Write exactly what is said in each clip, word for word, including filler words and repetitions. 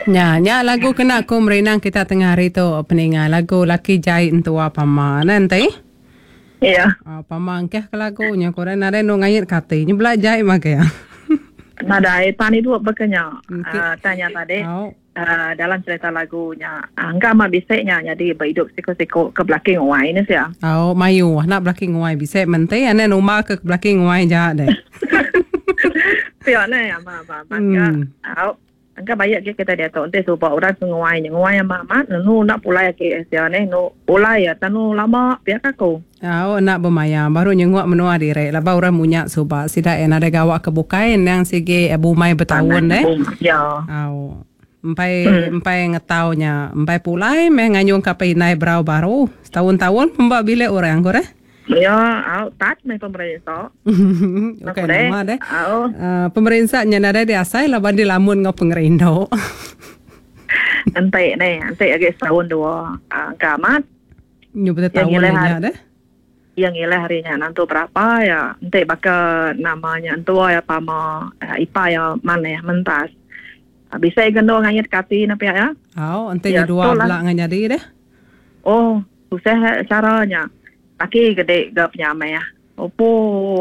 Nya, nya lagu kena ko merenang kita tengah hari tu peningan lagu laki jahit tua pama nanti. Ya. Ah, pama angkeh ke lagunya ko ren ada no ngait kati. Ni bela jahit make ya. Nada tani dua berkenya. Okay. Uh, tanya tadi Oh. uh, dalam cerita lagunya. Angka mah bisanya jadi berhidup siko-siko ke belakang wai ni sia. Oh, mayu nak belakang ngoi bisa mente ane rumah ke belakang ngoi jahat deh. Pia ni ya ma ma ma. Hmm. Au. Angka banyak ke kita dia tahu ente supaya orang ngoi ni ngoi mah mat nu nak pulai ke sia ni nu pulai ya tanu lama pia aku. Oh, nak bermaya baru nyengok menua dire laba orang munyak suba sida en ada gawak kebukain yang sige abu mai bertahun deh. Ya. Oh. Empai hmm. empai ngetaunya empai pulai meh nganyung kapai nai brau baru setahun-tahun mbak bile orang kore. Ya, au tat mai pemerintah. Okey nama deh. Au. Uh, pemerintah nyana ada asai laban di lamun ngau pengerindo. Ente ni, ente agak setahun dua angka mat. Nyubat tahun nya deh. Yang ialah harinya nanti berapa ya. Ente bakal namanya tua ya pama ipa ya mana ya mentas. Bisa gendo nganyet kati napa ya? Oh, ente ya, dua belak nganyadi deh. Oh, susah caranya. Laki gede gak penyamai ya. Opo.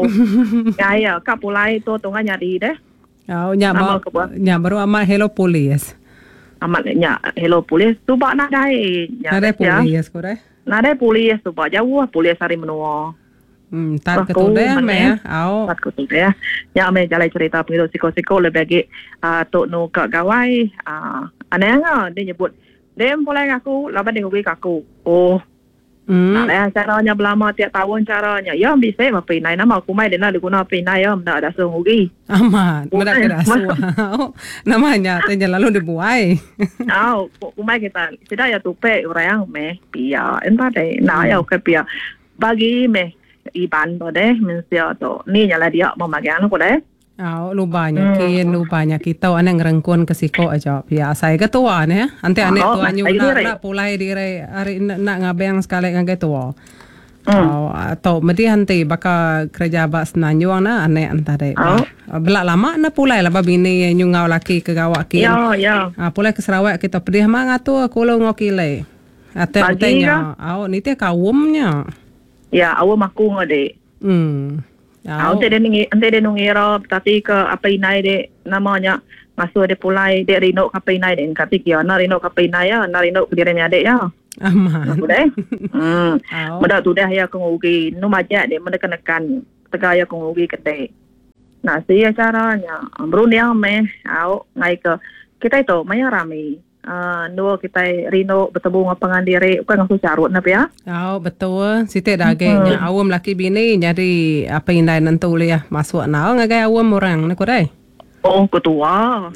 Gaya kak pulai tu tu nganyadi deh. Oh, nya ba, nya baru amat hello police. Amat nya hello police tu bak nak dai. Ada police ko deh. Nada police tu bak jauh police hari menua. Hmm, tat ketu deh me. Oh. Tat ketu deh. Ya me jalan cerita pengido siko-siko lebih lagi uh, tok nu kak gawai. Ah, uh, aneh ah dia nyebut dia mulai aku, laban dia ngui aku. Oh. Hmm. Nak lah caranya belama tiap tahun caranya. Ya bisa apa pinai nama aku mai dia nak guna pinai ya nak ada sungugi. Amat, mudah kena suah. Namanya tanya lalu dibuai. Ah, aku mai kita tidak ya tupe orang me pia. Entah deh. Nah ya oke pia. Bagi me iban bode mensia to. Ni nyala dia memakai anu deh. Oh, lubanya, kin lubanya kita aneh ngerengkuan ke siko aja. Biasa ke tua nih, ante aneh oh, tua nyuna nak pulai dire hari nak ngabeng sekali ngagai tua. Hmm. Oh, atau mesti ante baka kerja bak senanjuang na aneh antah deh. Oh. Belak lama na pulai lah babini nyungau laki ke gawak kin. Ya, ya. Ah, pulai ke Sarawak kita pedih mang atu aku lo ngokile. Ate utenya. Oh, ni teh kawumnya. Ya, awak maku ngode. Hmm. Ah, ante dia ni ante dia nungira tapi ke apa inai de namanya masuk dia pulai dia rino apa inai de kati kia na rino apa inai ya na rino dia ni adek ya. Aman. Sudah. Hmm. Mudah tu dah ya kengugi nu majak dia menekan-nekan tegaya kengugi kete. Nah, sia caranya berunding me au ngai ke kita itu maya rame. Uh, no kita rino bertemu ngapangan diri bukan ngasu carut napa ya? Oh betul, siti dagingnya hmm. awam laki bini jadi apa yang lain nanti ya masuk nau ngagai awam orang nak deh. Oh ketua,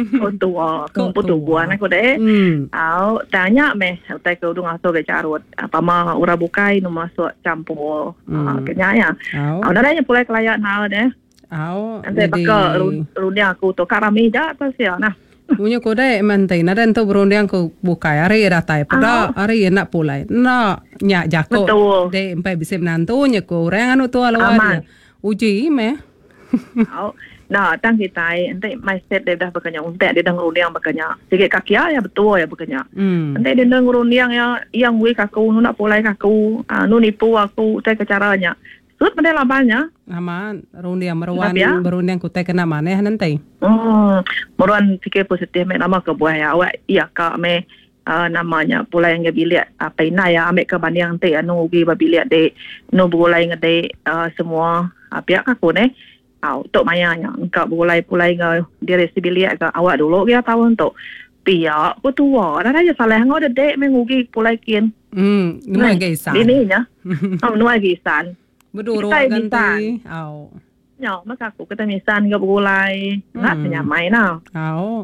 ketua, ketua nak deh. Au tanya me, utai ke udung ngasu ke carut apa mah ura bukai nu masuk campur hmm. uh, kenyanya. Au dah nanya pulai kelayak nau deh. Au nanti bakal rundia aku tu karami ja tu sia nah. Punya ko dai mantai na dan to berundang ko bukai hari ratai pada hari nak pulai na nya jako de empai bisa menantu nya ko orang anu tu alawan uji me au nah tang kita ente mai set dia dah berkanya unte dia dah berundang berkanya sikit kaki ya betul ya berkanya ente dia dah berundang ya yang we kaku nu nak pulai kaku nu nipu aku teh caranya sud pada labanya aman rundiang meruan berundang ku teh kena maneh nanti hmm meruan fikir positif me nama ke buah ya awak iya ka me uh, namanya pulai yang bilik apa ina ya ambil ke banding te anu ugi bilik de no bulai ngade uh, semua uh, pihak aku ne au tok mayanya engkau bulai pulai ngau diri si bilik ke awak dulu ya tahun tok pihak ku tua dah aja salah ngau de mengugi pulai kian hmm nu gaisan ini nya oh nu gaisan berduru ganti au nhỏ maka aku kita misan ke bulai ngat nyamai na au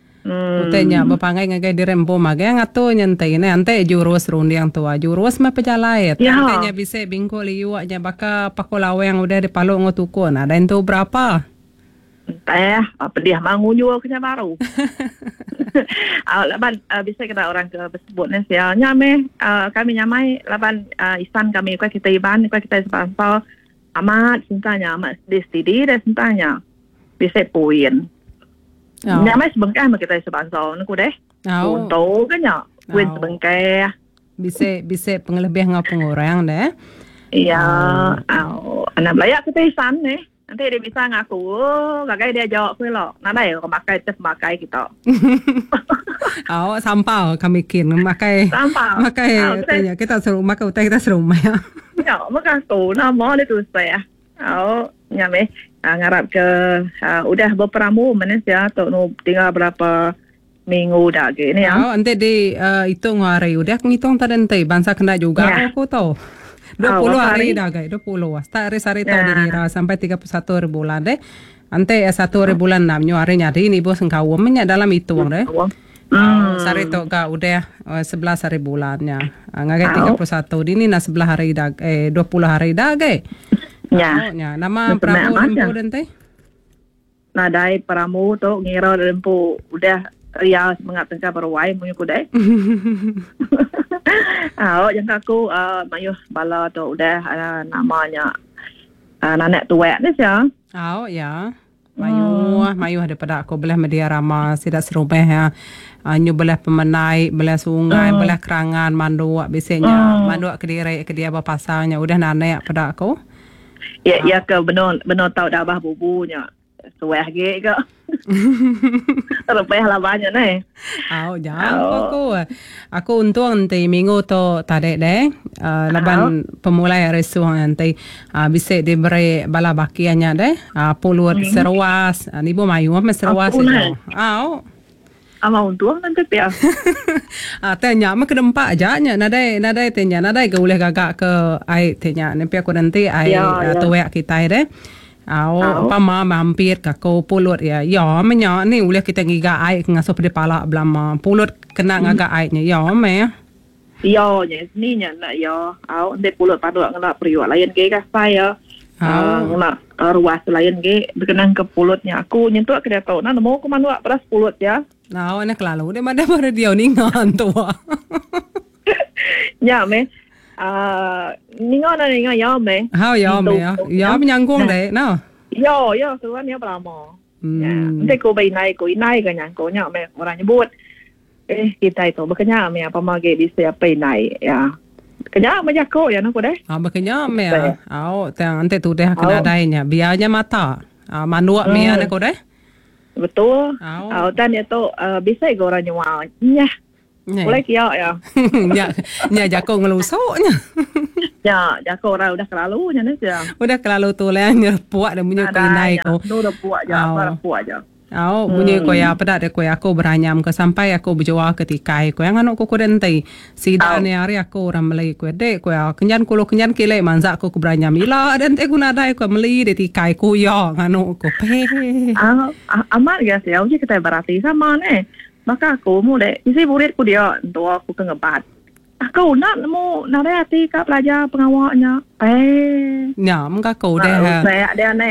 utenya bapangai ngagai dirempo magai ngato nyantai ne ante jurus rundiang tua jurus ma pejalait antenya bisa bingko liu nya baka pakolawe yang udah di Palu ngotukun ada itu berapa teh apa dia mangunyu kenya baru ah laban bisa kita orang ke sebut ne sia nyame kami nyamai laban isan kami ku kita iban ku kita sponsor amat cintanya amat destidi dan cintanya bisa poin Nhà máy sebengkai mà kita sebangsa aku deh. Untuk kan ya. Win sebengkai. Bisa bisa pengelebih ngau pengurang deh. Iya, oh, anak belayak kita isan nih. Nanti dia bisa ngaku, oh, kakak dia jawab aku loh. Nada ya, makai tes makai kita. Oh, sampah kami kin, makai. Sampah. Makai, tanya kita seru, makai utai kita seru maya. Ya, makai tu, nama dia tu saya. Oh, nyame, ngarap ke, udah berperamu mana sih ya, tu nu tinggal berapa minggu dah gini ya. Oh, nanti di hitung hari, udah ngitung tadi bangsa kena juga aku tahu. dua puluh hari dah guys, dua puluh. Start hari sari tahun ini sampai tiga puluh satu hari bulan deh. Ante satu hari bulan enam nyu hari nyari ini bos engkau umumnya dalam hitung deh. Hmm. Sari tu kau udah sebelas hari bulannya. Ngagai tiga puluh satu ini na sebelah hari dah eh dua puluh hari dah guys. Ya. Ya, nama pramu lempu dente. Nadai pramu tu ngira lempu udah Ria semangat tengah berwai punya kudai. Ah, oh, yang aku uh, mayuh bala tu udah uh, namanya uh, nenek tua ni sia. Oh ya. Mayuh, hmm. mayuh daripada aku belah media ramah sidak serumah ya. Anyu belah pemenai, belah sungai, hmm. belah kerangan, manduak biasanya. Hmm. Manduak kediri ke dia pasarnya udah nenek pada aku. Ya, ya ke benar benar tahu dah bah bubunya. Suah ge ke. Terpeh lah banyak nih. Oh, jangan aku. Aku untung nanti minggu tu tadi deh. Uh, laban pemulai resuang nanti uh, bisa diberi bala bakiannya deh. Uh, pulut hmm. serwas. Uh, Ibu mayu apa serwas itu? Oh. Ama untung nanti pia. Ah, tanya mak kedempak aja nya. Nadai nadai tanya nadai ke boleh gagak ke ai tanya. Nanti aku nanti ai uh, tuwek kita deh. Oh, apa ma mampir ke kau pulut ya. Ya, menya ni boleh kita ngiga air ngasuh pada pala belama. Pulut kena ngaga airnya. Ya, me. Ya, ni nya nak ya. Au, de pulut padu ngena periuk lain ke ka saya. Ah, ngena ruas lain ke berkenan ke pulutnya. Aku nyentuh ke dia tahu. Nah, nemu ke mana beras pulut ya. Nah, nak lalu dia mana pada dia ni ngan tua. Ya, me. Ah, ni ngau na ni ngau ya me. How ya me ya. Ya menyangkung deh, no. Ya, ya, tuan ni berapa? Ya, nanti kau bayi naik, kau naik kan yang kau nyak me orang nyebut. Eh, kita itu berkenya me apa mage bisa apa naik ya. Kenya me jako ya nak kau deh. Ah, berkenya me ya. Oh, tang nanti tu deh kena dainya. Biarnya mata. Ah, manuak me ya nak kau deh. Betul. Oh, dan itu bisa kau orang nyual. Ya. Boleh kia ya. Ya, ya jako ngelusuknya. Ya, jako orang udah kelalu nya ni sia. Udah kelalu tu lah nyerpuak dan bunyi kau naik kau. Tu dah puak aja, apa puak aja. Oh, bunyi kau ya pada dek kau aku beranyam ke sampai aku berjual ketika kau yang anak kau dente. Sida ni hari aku orang Melayu kau dek kau ya kenyan kulo kenyan kile manzak aku beranyam ila dente kau nadai kau Melayu dek tikai kau ya anak kau pe. Ah, amat ya sia. Uji kita berarti sama ni. Maka aku mulai, isi muridku dia, untuk aku ke ngebat. Aku nak nemu, nak ada hati kat pelajar pengawaknya. Eh. Ya, muka kau deh. Saya ada ni.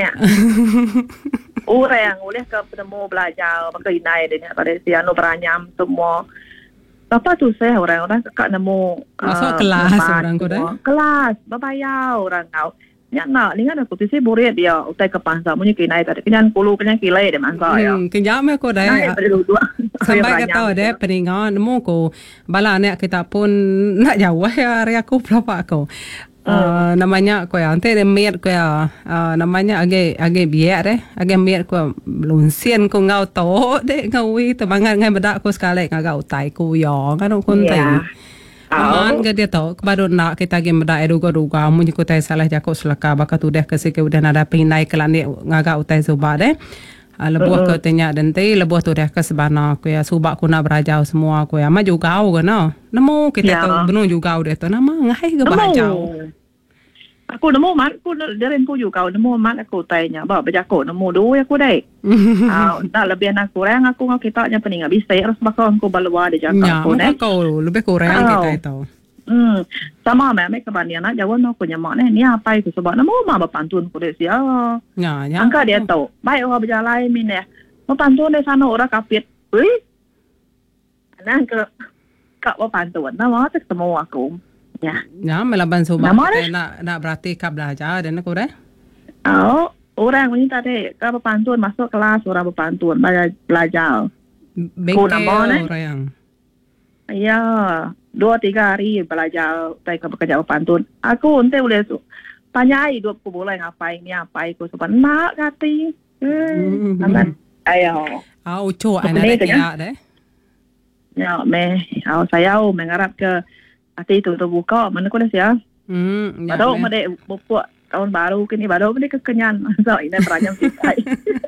Orang boleh ke penemu belajar, maka inai dia ni. Pada si anu beranyam semua. Lepas tu saya orang-orang kakak nemu. Masuk kelas orang kau deh. Kelas, berbayar orang kau. Ya nak, lingan aku tisi murid dia utai ke pangsa punya kinai tadi. Kenyan puluh, kenyan kilai dia mangsa ya. Kenyan me ko deh. Sampai kata deh peningan nemu ko bala anak kita pun nak jauh ya hari aku berapa aku. Uh, namanya ko ya ante de miet ko ya uh, namanya age age biar deh. Age miet ko lunsian ko ngau to deh ngawi temangan ngai bedak ko sekali ngau utai ko yo kan kon tai. Aman ke dia tahu kepada nak kita game dah eduga-duga munyi ko tai salah jako selaka bakat udah kasi ke udah nada pinai kelani ngaga utai suba deh lebuh ke tanya dente lebuh tu dah ke sebana ko ya suba ko nak berajau semua ko ya maju gau ke no nemu kita tahu benu juga udah tu nama ngai ke berajau aku nemu mat aku dari pu juga nemu mat aku tanya bawa berjako nemu dua aku deh ah dah lebih nak kurang aku ngau kita nya pening bisa harus bakal aku balwa de jaka aku deh kau lebih kurang kita itu hmm sama mak ke banian nak jawab aku nya mak ni apa itu sebab nemu mak bapantun aku deh sia ya ya angka dia tahu baik orang berjalan min ya bapantun di sana orang kapit ui nah ke kak bapantun nama tak semua aku. Ya. Ya, melaban subah kita nak nak berarti kap belajar dan aku deh. Oh, orang wanita deh ke berpantun masuk kelas orang berpantun belajar belajar. Bengkel orang. Ya, dua tiga hari belajar saya ke bekerja berpantun. Aku ente boleh tu. Tanya hidup aku boleh ngapain ni apa aku sebab nak kati. Hmm, aman. Ayo. Ah, ucu anak dia deh. Ya, me, aku saya aku mengharap ke hati itu terbuka. Mana kau dah siap? Hmm, ya. Baru mereka buat tahun baru kini baru mereka kekenyan. So ini berajam tikai.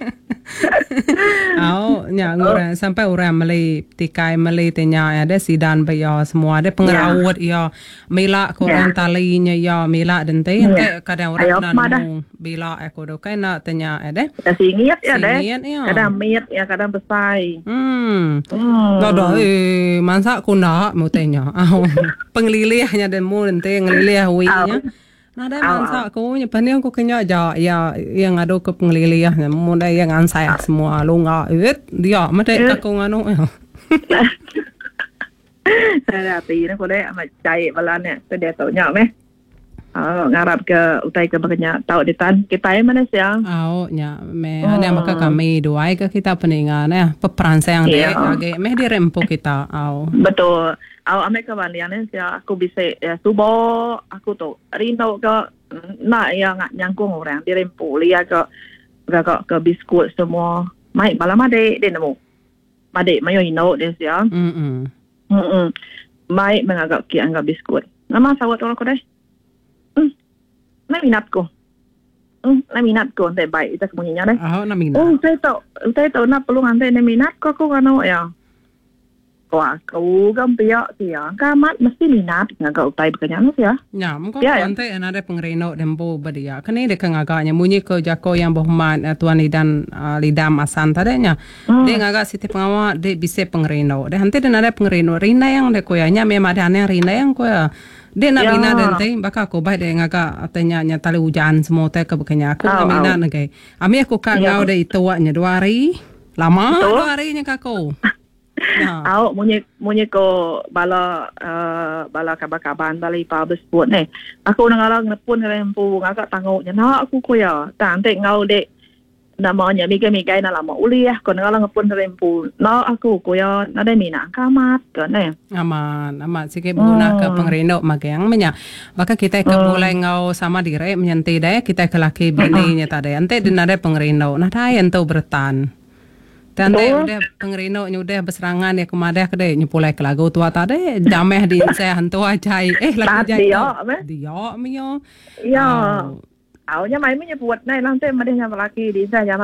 Oh, nya orang sampai orang Malay tikai Malay tanya ada sidan bayar semua ada pengerawat ya. Mila korang talinya ya mila dan teh kadang orang nanu bila aku do kai nak tanya ada. Singit ya deh. Kadang miet ya kadang besai. Hmm. Dah dah eh mansa aku nak mau tanya. Oh, penglilihnya dan mu dan teh ngelilih winya. Nada mansa aku nya pani aku kenya ja ya yang ada ke penglilih mu dai yang ansai semua lunga it dia mate aku nganu ya. Saya ti na ko dai ama cai balan ne te dia tau nya meh. Oh, ngarap ke utai ke bakanya tau ditan kita ai mana siang. Oh, nya me ada maka kami dua ke kita peningan ya peperan sayang deh age meh di rempo kita. Oh. Betul. Aku ambil ke balian ni, aku bisa ya, subuh aku tu rindu ke nak yang nyangkung orang di rempu lihat ke ke ke, ke biskut semua. Mai malam ada dia nemu. Made mayo ino dia siang. Hmm. Hmm. Mai mengagak ki angga biskut. Nama sawat orang ko deh. Hmm. Na minat ko. Hmm, na minat ko ante baik kita kemunyinya deh. Oh, na minat. Oh, saya tahu, saya tahu na pelung ante na minat ko aku kano ya. Wah, kau gampia siya. Kamat mesti minat ngagak utai berkenyan siya. Ya, mungkin yeah, ante yeah. Ada pengreno dembo badia. Kani de ngagaknya munyi ke jako yang bohman uh, tuan lidan uh, lidam asan tadanya. Hmm. De ngagak siti pengawa de bisa pengreno. De ante de ada pengreno rina yang de koyanya memang ada aneh rina yang koya. De na bina dan teh baka ko bai de ngagak atanya nya tali hujan semua teh ke berkenya aku na mina nagai. Ami aku ka ngau de ituanya dua hari. Lama dua hari nya kako. Aku munyi munyi ko bala uh, bala kabar-kabaran bala ipa bersport ni. Aku nangalang nepun rempu ngagak tanguknya. Nak aku ko ya. Tante ngau dek namanya migai-migai na lama uliah ko nangalang nepun rempu. Nak aku ko ya nada mina kamat ko ni. Aman, aman sige guna ke pengreno magyang menya. Baka kita ke mulai ngau sama dire menyanti deh kita ke laki bininya tadi. Ante din ada pengreno. Nah dai ento bertan. Tante udah pengerino udah berserangan ya kemadah ke deh nyepulai ke lagu tua tadi damai di saya hantu aja eh lagi jadi dia dia mio ya awalnya main menyebut naik lantai madehnya laki di saya